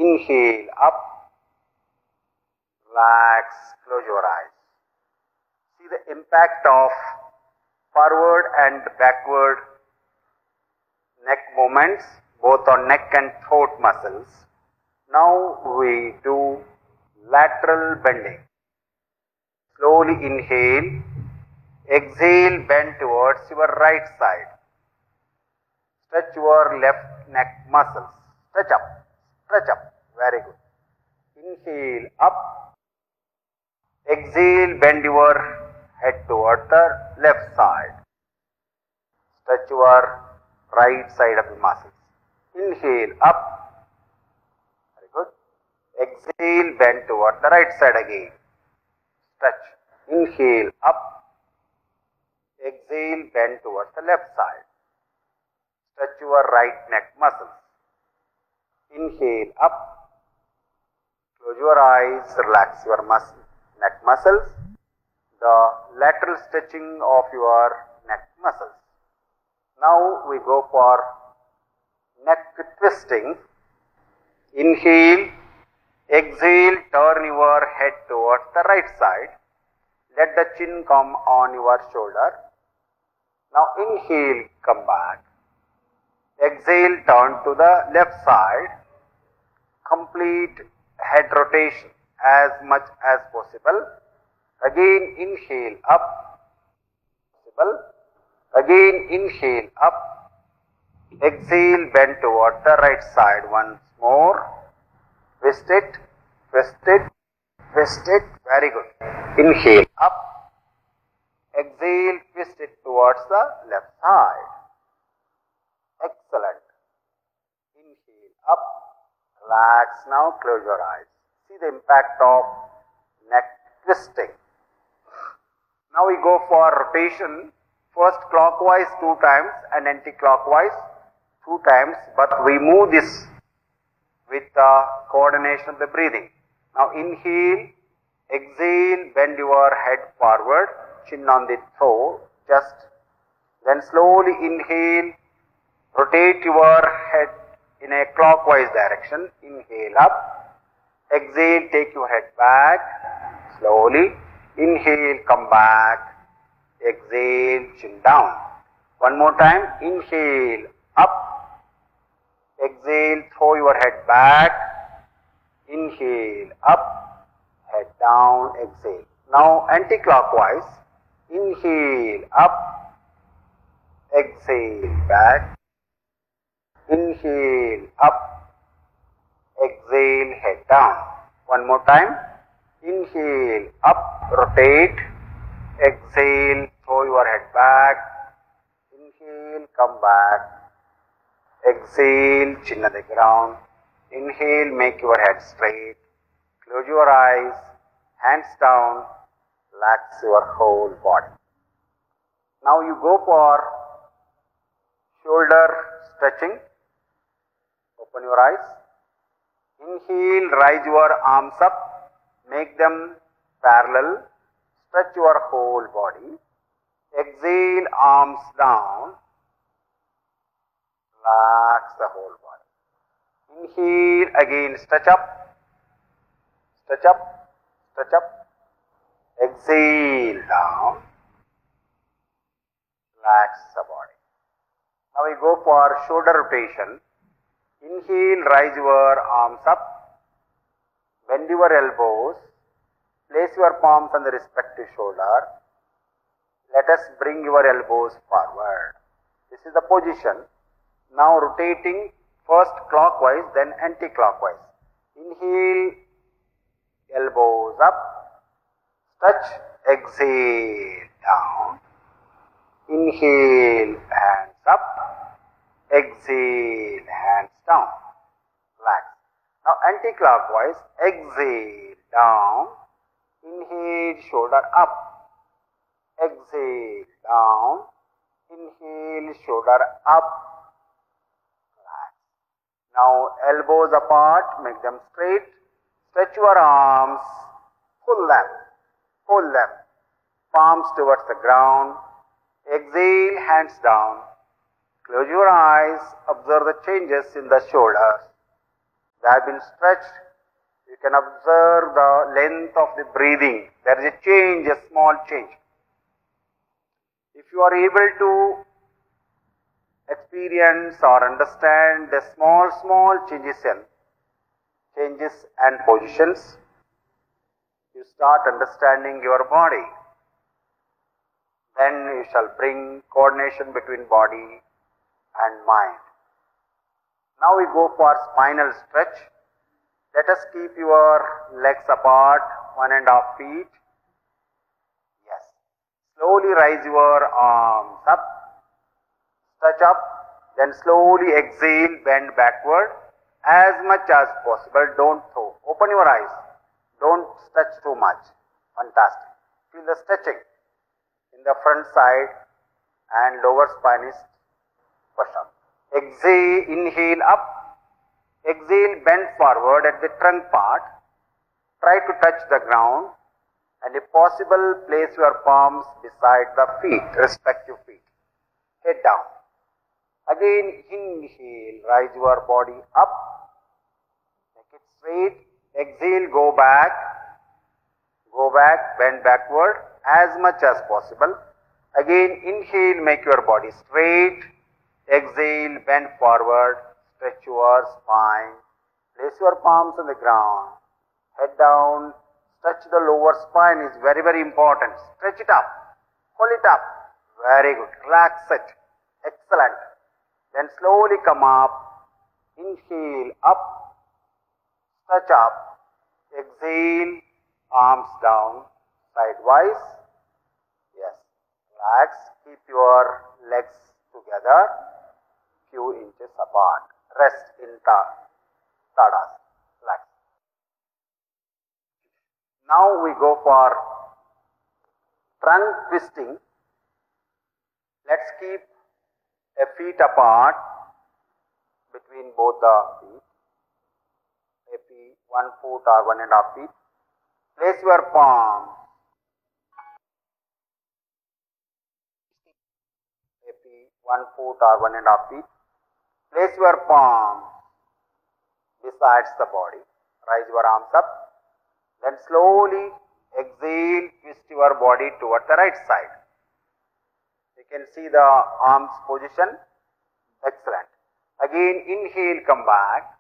Inhale up, relax, close your eyes. See the impact of forward and backward neck movements, both on neck and throat muscles. Now we do lateral bending. Slowly inhale, exhale, bend towards your right side. Stretch your left neck muscles. Stretch up, stretch up. Very good. Inhale up, exhale, bend your head toward the left side. Stretch your right side of the muscles. Inhale up. Very good. Exhale, bend toward the right side again. Stretch. Inhale up. Exhale, bend towards the left side. Stretch your right neck muscles. Inhale up. Close your eyes. Relax your neck muscles. The lateral stretching of your neck muscles. Now we go for neck twisting. Inhale, exhale, turn your head towards the right side. Let the chin come on your shoulder. Now inhale, come back. Exhale, turn to the left side. Complete head rotation as much as possible. Again inhale up. Again inhale up. Exhale, bend toward the right side once more. Twist it, twist it, twist it. Very good. Inhale up. Exhale, twist it towards the left side. Excellent. Inhale up. Relax. Now close your eyes. See the impact of neck twisting. Now we go for rotation. First clockwise 2 times and anti-clockwise 2 times, but we move this with the coordination of the breathing. Now inhale, exhale, bend your head forward, chin on the throat, chest. Then slowly inhale, rotate your head in a clockwise direction. Inhale up, exhale, take your head back, slowly. Inhale, come back. Exhale, chin down. One more time. Inhale, up. Exhale, throw your head back. Inhale, up. Head down. Exhale. Now anti-clockwise. Inhale, up. Exhale, back. Inhale, up. Exhale, head down. One more time. Inhale, up, rotate. Exhale, throw your head back. Inhale, come back. Exhale, chin on the ground. Inhale, make your head straight. Close your eyes, hands down, relax your whole body. Now you go for shoulder stretching. Open your eyes. Inhale, rise your arms up, make them parallel. Stretch your whole body. Exhale, arms down. Relax the whole body. Inhale, again stretch up. Stretch up. Stretch up. Exhale, down. Relax the body. Now we go for shoulder rotation. Inhale, rise your arms up. Bend your elbows. Place your palms on the respective shoulder. Let us bring your elbows forward. This is the position. Now rotating first clockwise, then anti-clockwise. Inhale, elbows up. Stretch, exhale, down. Inhale, hands up. Exhale, hands down. Relax. Now anti-clockwise, exhale, down. Inhale, shoulder up. Exhale, down. Inhale, shoulder up. Relax. Now elbows apart, make them straight. Stretch your arms. Pull them. Pull them. Palms towards the ground. Exhale, hands down. Close your eyes. Observe the changes in the shoulders. They have been stretched. You can observe the length of the breathing. There is a change, a small change. If you are able to experience or understand the small changes and positions, you start understanding your body. Then you shall bring coordination between body and mind. Now we go for spinal stretch. Let us keep your legs apart, 1.5 feet. Yes. Slowly rise your arms up, stretch up, then slowly exhale, bend backward as much as possible. Don't throw. Open your eyes. Don't stretch too much. Fantastic. Feel the stretching in the front side and lower spine is push up. Exhale, inhale up. Exhale, bend forward at the trunk part. Try to touch the ground and if possible place your palms beside the feet, respective feet. Head down. Again inhale, rise your body up. Make it straight. Exhale, go back, bend backward as much as possible. Again inhale, make your body straight. Exhale, bend forward, stretch your spine. Place your palms on the ground. Head down, stretch the lower spine is very, very important. Stretch it up, pull it up. Very good. Relax it. Excellent. Then slowly come up. Inhale, up, stretch up. Exhale, arms down, sidewise. Yes. Relax. Keep your legs together, few inches apart. Rest in Tadasana. Relax. Now we go for trunk twisting. Let's keep a feet apart between both the feet. Maybe 1 foot or 1.5 feet. Place your palm. Maybe 1 foot or 1.5 feet. Place your palm besides the body. Rise your arms up. Then slowly exhale, twist your body toward the right side. You can see the arms position. Excellent. Again inhale, come back.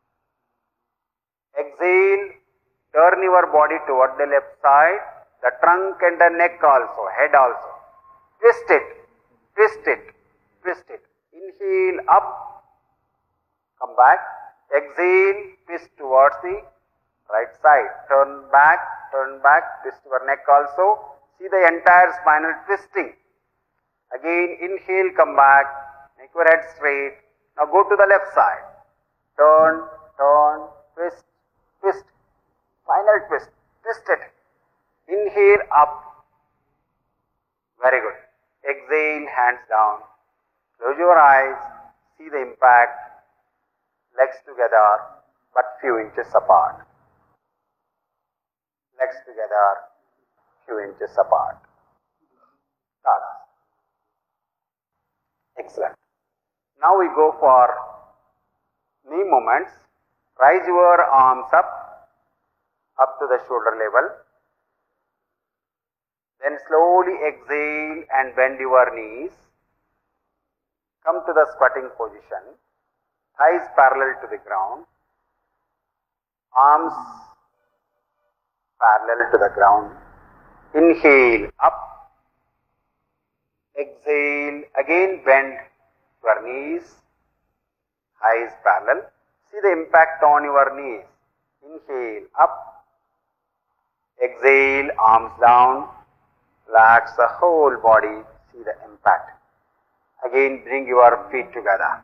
Exhale, turn your body toward the left side. The trunk and the neck also, head also. Twist it, twist it, twist it. Inhale, up, come back. Exhale, twist towards the right side. Turn back, twist your neck also. See the entire spinal twisting. Again, inhale, come back, make your head straight. Now go to the left side. Turn, twist, twist. Final twist, twist it. Inhale, up. Very good. Exhale, hands down. Close your eyes. See the impact. Legs together, but few inches apart. Legs together, few inches apart. Tadasana. Excellent. Now we go for knee movements. Rise your arms up to the shoulder level. Then slowly exhale and bend your knees. Come to the squatting position. Thighs parallel to the ground. Arms parallel to the ground. Inhale, up. Exhale, again bend your knees, eyes parallel. See the impact on your knees. Inhale, up. Exhale, arms down. Relax the whole body. See the impact. Again, bring your feet together.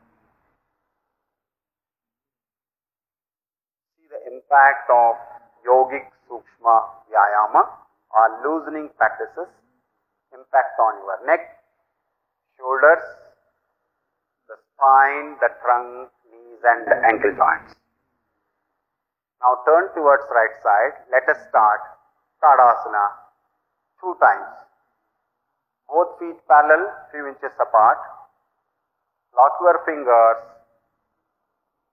See the impact of yogic sukshma vyayama or loosening practices. Impact on your neck, shoulders, the spine, the trunk, knees and the ankle joints. Now turn towards right side. Let us start Tadasana 2 times. Both feet parallel, few inches apart. Lock your fingers.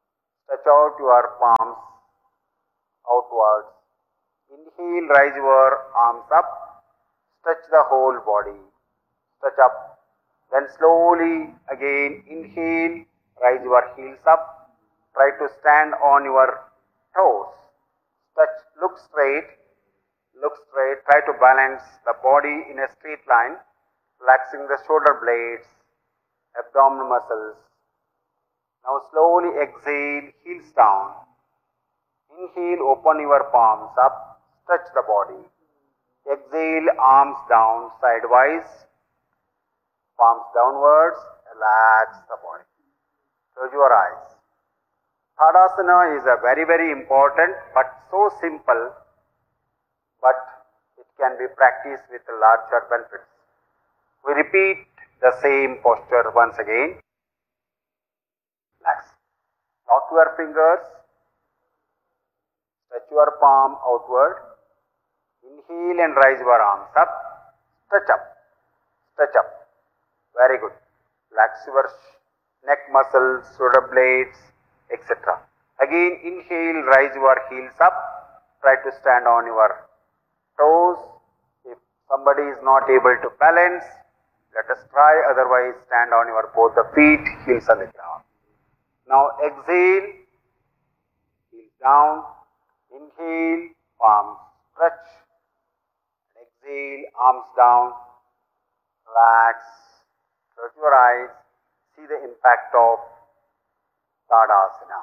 Stretch out your palms outwards. Inhale, raise your arms up. Stretch the whole body. Stretch up. Then slowly again inhale, raise your heels up. Try to stand on your toes. Stretch, look straight. Look straight. Try to balance the body in a straight line, relaxing the shoulder blades, abdominal muscles. Now slowly exhale, heels down. Inhale, open your palms up, stretch the body. Exhale, arms down, sidewise, palms downwards, relax the body. Close your eyes. Tadasana is a very, very important but so simple, but it can be practiced with larger benefits. We repeat the same posture once again. Relax. Lock your fingers. Stretch your palm outward. Inhale and raise your arms up. Stretch up. Stretch up. Very good. Relax your neck muscles, shoulder blades, etc. Again, inhale, raise your heels up. Try to stand on your toes. If somebody is not able to balance, let us try. Otherwise, stand on your both the feet, heels on the ground. Now exhale, heels down. Inhale, palms stretch. Exhale, arms down. Relax. Close your eyes. See the impact of Tadasana.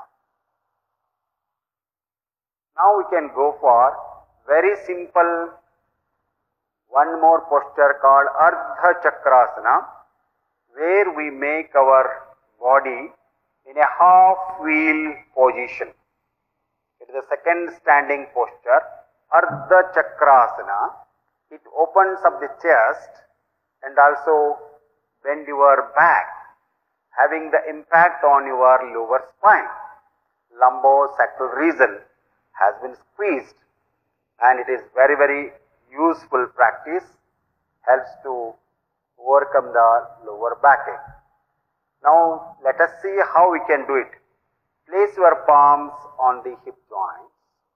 Now we can go for very simple one more posture called Ardha Chakrasana, where we make our body in a half wheel position. It is the second standing posture, Ardha Chakrasana. It opens up the chest and also bend your back, having the impact on your lower spine. Lumbosacral region has been squeezed, and it is very, very useful practice, helps to overcome the lower backache. Now let us see how we can do it. Place your palms on the hip joints.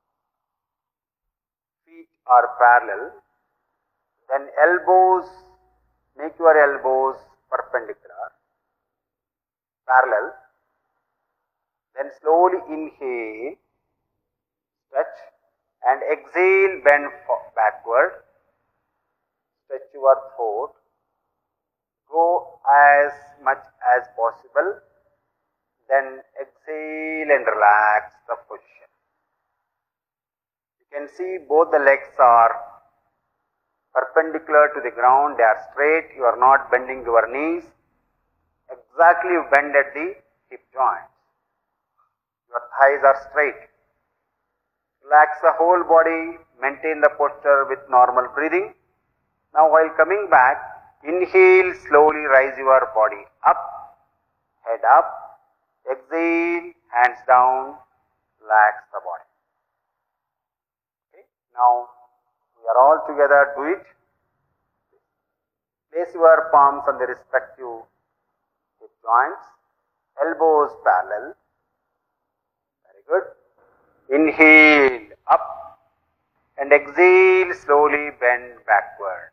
Feet are parallel. Then elbows, make your elbows perpendicular, parallel. Then slowly inhale, stretch, and exhale, bend backward. Stretch your throat. Go as much as possible. Then exhale and relax the position. You can see both the legs are perpendicular to the ground, they are straight, you are not bending your knees. Exactly you bend at the hip joints. Your thighs are straight. Relax the whole body, maintain the posture with normal breathing. Now while coming back, inhale, slowly rise your body up, head up, exhale, hands down, relax the body. Okay. Now we are all together, do it. Place your palms on the respective hip joints, elbows parallel. Very good. Inhale, up, and exhale, slowly bend backward.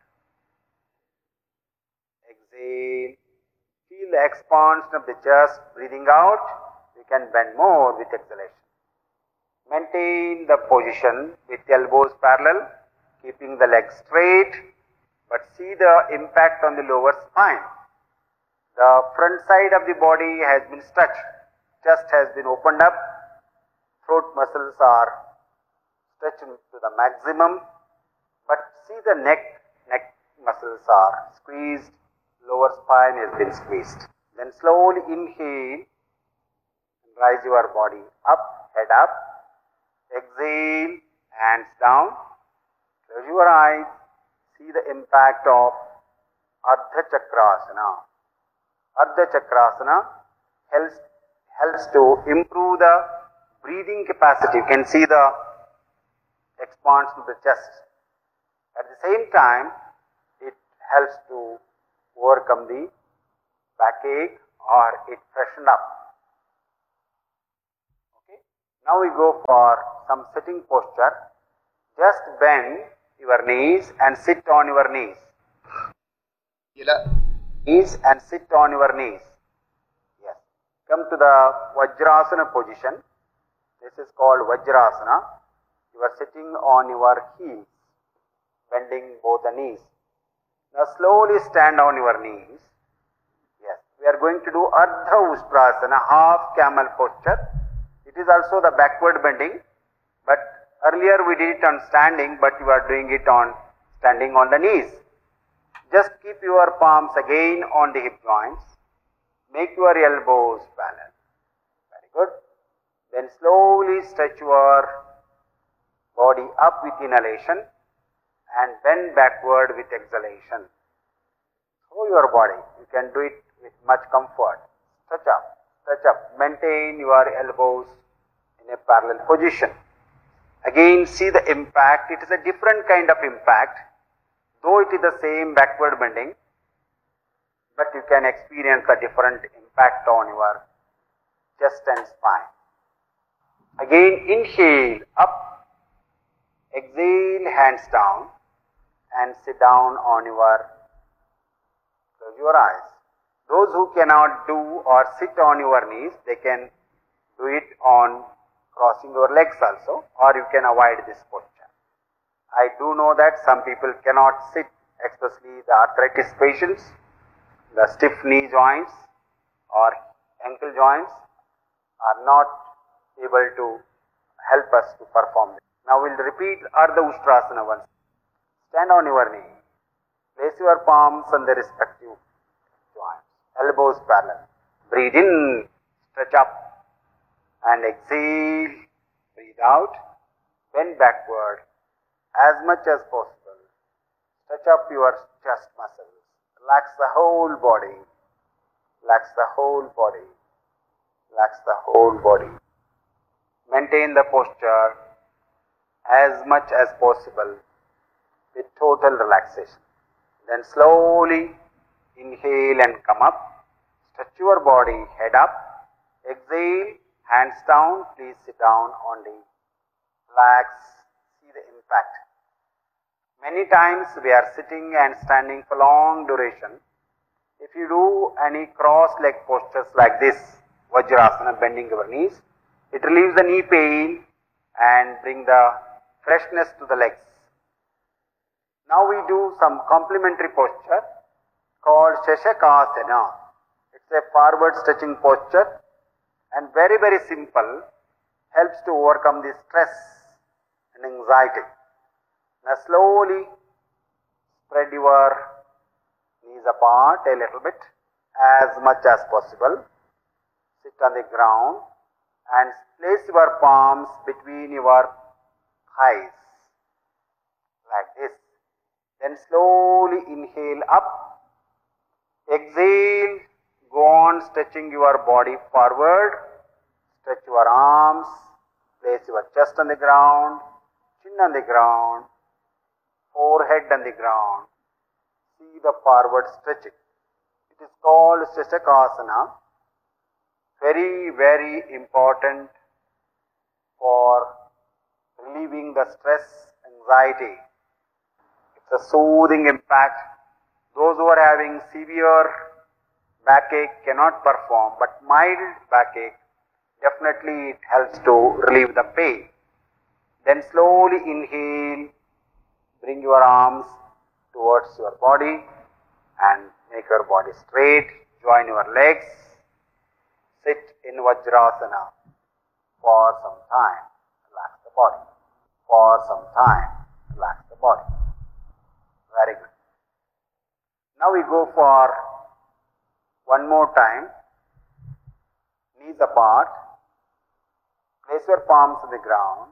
Exhale, feel the expansion of the chest, breathing out, you can bend more with exhalation. Maintain the position with elbows parallel, keeping the legs straight, but see the impact on the lower spine. The front side of the body has been stretched, chest has been opened up, throat muscles are stretched to the maximum, but see the neck muscles are squeezed, lower spine has been squeezed. Then slowly inhale, rise your body up, head up, exhale, hands down, close your eyes, see the impact of Ardha Chakrasana. Ardha Chakrasana helps to improve the breathing capacity. You can see the expansion of the chest. At the same time, it helps to overcome the backache or it freshen up. Okay. Now we go for some sitting posture. Just bend your knees and sit on your knees. Knees and sit on your knees. Yes. Come to the Vajrasana position. This is called Vajrasana. You are sitting on your heels, bending both the knees. Now slowly stand on your knees. Yes. We are going to do Ardha Ustrasana, half camel posture. It is also the backward bending, but earlier we did it on standing, but you are doing it on standing on the knees. Just keep your palms again on the hip joints. Make your elbows parallel. Very good. Then slowly stretch your body up with inhalation and bend backward with exhalation. Throw your body. You can do it with much comfort. Stretch up. Stretch up. Maintain your elbows in a parallel position. Again, see the impact. It is a different kind of impact. Though it is the same backward bending, but you can experience a different impact on your chest and spine. Again, inhale up, exhale, hands down, and sit down on your, close your eyes. Those who cannot do or sit on your knees, they can do it on crossing your legs also, or you can avoid this posture. I do know that some people cannot sit, especially the arthritis patients, the stiff knee joints or ankle joints are not able to help us to perform this. Now we will repeat Ardha Ustrasana once. Stand on your knee. Place your palms on the respective joints. Elbows parallel. Breathe in, stretch up, and exhale. Breathe out. Bend backward as much as possible. Stretch up your chest muscles. Relax the whole body. Relax the whole body. Relax the whole body. Maintain the posture as much as possible with total relaxation. Then slowly inhale and come up. Stretch your body, head up. Exhale, hands down. Please sit down only. Relax. See the impact. Many times we are sitting and standing for long duration. If you do any cross leg postures like this, Vajrasana, bending your knees, it relieves the knee pain and bring the freshness to the legs. Now we do some complementary posture called Shashakasana. It's a forward stretching posture and very, very simple, helps to overcome the stress and anxiety. Now slowly spread your knees apart a little bit as much as possible. Sit on the ground and place your palms between your thighs like this. Then slowly inhale up. Exhale. Go on stretching your body forward. Stretch your arms. Place your chest on the ground, chin on the ground, forehead on the ground. See the forward stretching. It is called Shashakasana. Very, very important for relieving the stress, anxiety. It's a soothing impact. Those who are having severe backache cannot perform, but mild backache, definitely it helps to relieve the pain. Then slowly inhale. Bring your arms towards your body and make your body straight. Join your legs. Sit in Vajrasana for some time. Relax the body. For some time. Relax the body. Very good. Now we go for one more time. Knees apart. Place your palms on the ground.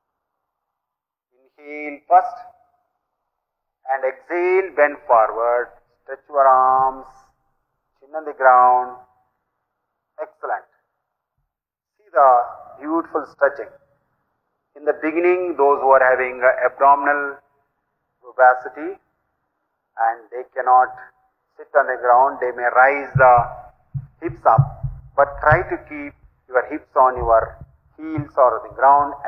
Inhale first. And exhale, bend forward, stretch your arms, chin on the ground. Excellent. See the beautiful stretching. In the beginning, those who are having abdominal obesity and they cannot sit on the ground, they may rise the hips up, but try to keep your hips on your heels or the ground